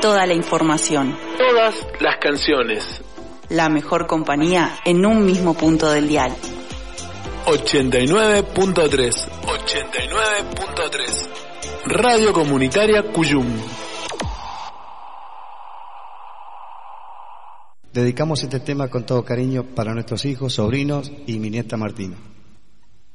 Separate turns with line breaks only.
toda la información.
Todas las canciones.
La mejor compañía en un mismo punto del dial.
89.3. 89.3. Radio Comunitaria Cuyum.
Dedicamos este tema con todo cariño para nuestros hijos, sobrinos y mi nieta Martina.